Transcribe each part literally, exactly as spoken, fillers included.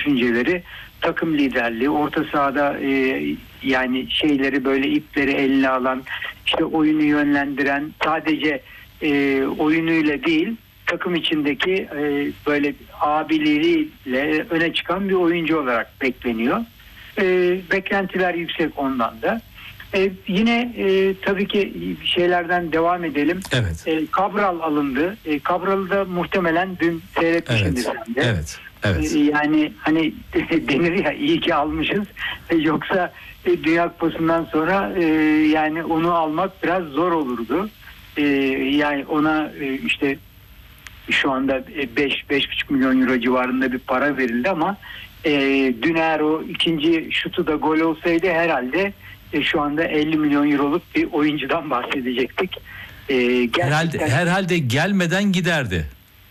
düşünceleri, takım liderliği, orta sahada e, yani şeyleri böyle ipleri eline alan, işte oyunu yönlendiren, sadece e, oyunuyla değil takım içindeki e, böyle abiliğiyle öne çıkan bir oyuncu olarak bekleniyor. E, beklentiler yüksek ondan da. E, yine e, tabii ki şeylerden devam edelim. Evet. E, Cabral alındı. E, Cabral'ı da muhtemelen dün seyretmişsindir Evet. sen de. Evet. Evet. E, yani hani denir ya, iyi ki almışız. E, yoksa e, Dünya Kupası'ndan sonra e, yani onu almak biraz zor olurdu. E, yani ona e, işte şu anda beş beş buçuk milyon euro civarında bir para verildi ama e, dün eğer o ikinci şutu da gol olsaydı herhalde e, şu anda elli milyon euroluk bir oyuncudan bahsedecektik. E, gerçekten... Herhalde herhalde gelmeden giderdi.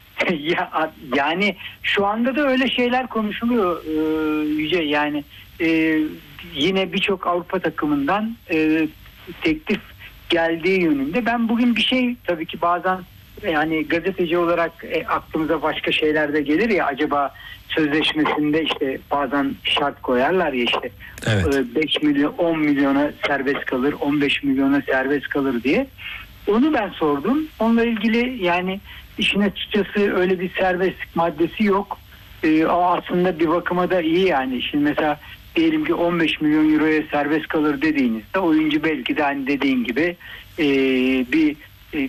ya yani şu anda da öyle şeyler konuşuluyor e, Yüce. Yani e, yine birçok Avrupa takımından e, teklif geldiği yönünde. Ben bugün bir şey tabii ki bazen yani gazeteci olarak e, aklımıza başka şeyler de gelir ya, acaba sözleşmesinde işte bazen şart koyarlar ya, işte Evet. e, beş milyon on milyona serbest kalır, on beş milyona serbest kalır diye. Onu ben sordum. Onunla ilgili yani işin açıkçası öyle bir serbestlik maddesi yok. Ee, aslında bir bakıma da iyi yani. Şimdi mesela diyelim ki on beş milyon euroya serbest kalır dediğinizde oyuncu belki de hani dediğin gibi e, bir e,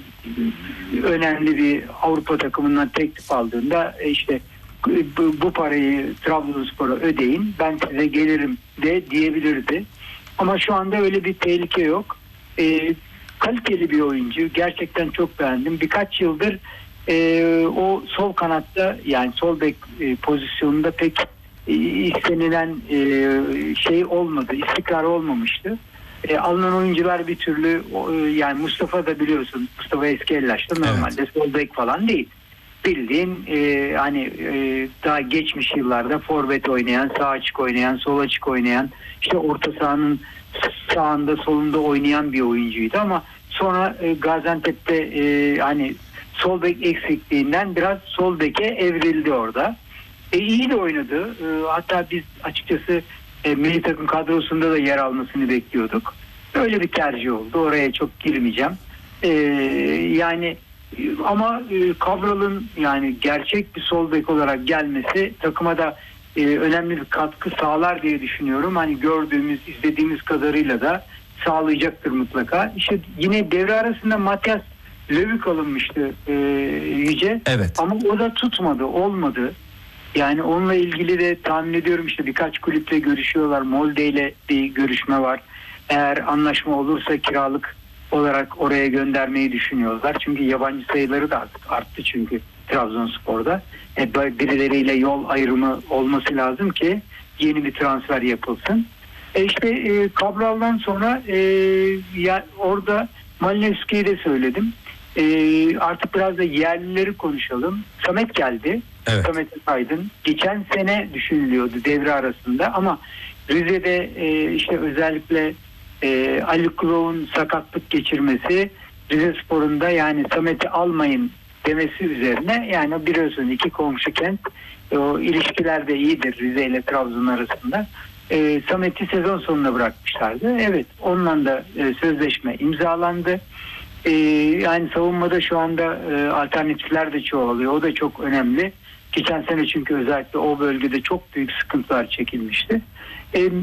önemli bir Avrupa takımından teklif aldığında e, işte bu, bu parayı Trabzonspor'a ödeyin, ben size gelirim de diyebilirdi. Ama şu anda öyle bir tehlike yok. E, kaliteli bir oyuncu. Gerçekten çok beğendim. Birkaç yıldır e, o sol kanatta yani sol bek e, pozisyonunda pek e, istenilen e, şey olmadı. İstikrar olmamıştı. E, alınan oyuncular bir türlü e, yani Mustafa da biliyorsun, Mustafa Eskellaç'ta normalde evet. Sol bek falan değil. Bildiğin e, hani e, daha geçmiş yıllarda forvet oynayan, sağ açık oynayan, sol açık oynayan, işte orta sahanın sağında solunda oynayan bir oyuncuydu ama sonra e, Gaziantep'te e, hani sol bek eksikliğinden biraz sol beke evrildi orada. E, iyi de oynadı. E, hatta biz açıkçası e, milli takım kadrosunda da yer almasını bekliyorduk. Öyle bir tercih oldu. Oraya çok girmeyeceğim. E, yani ama e, Cabral'ın yani gerçek bir sol bek olarak gelmesi takıma da e, önemli bir katkı sağlar diye düşünüyorum. Hani gördüğümüz, izlediğimiz kadarıyla da sağlayacaktır mutlaka. İşte yine devre arasında Matias Lövük alınmıştı e, Yüce. Evet. Ama o da tutmadı, olmadı. Yani onunla ilgili de tahmin ediyorum işte birkaç kulüple görüşüyorlar. Molde ile bir görüşme var. Eğer anlaşma olursa kiralık olarak oraya göndermeyi düşünüyorlar. Çünkü yabancı sayıları da arttı çünkü Trabzonspor'da. E, birileriyle yol ayrımı olması lazım ki yeni bir transfer yapılsın. E işte e, Cabral'dan sonra e, ya, orada Malinowski'yi de söyledim. E, artık biraz da yerlileri konuşalım. Samet geldi. Evet. Samet Aydın. Geçen sene düşünülüyordu devre arasında ama Rize'de e, işte özellikle e, Ali Kulov'un sakatlık geçirmesi, Rizespor'un da yani Samet'i almayın demesi üzerine, yani biliyorsun iki komşu kent, o ilişkiler de iyidir Rize ile Trabzon arasında. E, Samet'i sezon sonuna bırakmışlardı. Evet, onunla da e, sözleşme imzalandı. E, yani savunmada şu anda e, alternatifler de çoğalıyor. O da çok önemli. Geçen sene çünkü özellikle o bölgede çok büyük sıkıntılar çekilmişti. E, e,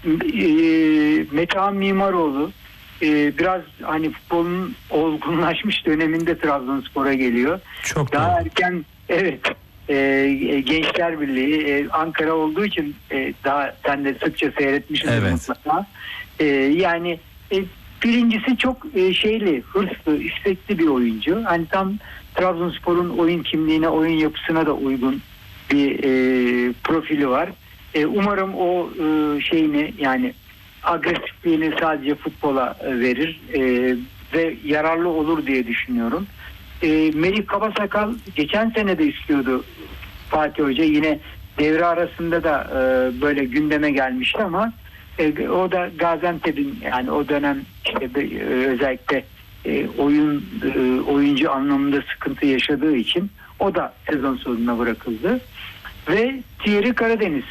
Metehan Mimaroğlu e, biraz hani futbolun olgunlaşmış döneminde Trabzonspor'a geliyor. Çok daha doğru. erken, evet, e, Gençler Birliği e, Ankara olduğu için e, daha sen de sıkça seyretmişsindir evet. mutlaka. E, yani e, birincisi çok e, şeyli, hırslı, istekli bir oyuncu. Hani tam Trabzonspor'un oyun kimliğine, oyun yapısına da uygun bir e, profili var. E, umarım o e, şeyini, yani agresifliğini sadece futbola e, verir e, ve yararlı olur diye düşünüyorum. E, Melih Kabasakal geçen sene de istiyordu Fatih Hoca. Yine devre arasında da e, böyle gündeme gelmişti ama e, o da Gaziantep'in, yani o dönem işte e, özellikle e, oyun e, oyuncu anlamında sıkıntı yaşadığı için o da sezon sonuna bırakıldı. Ve Thierry Karadeniz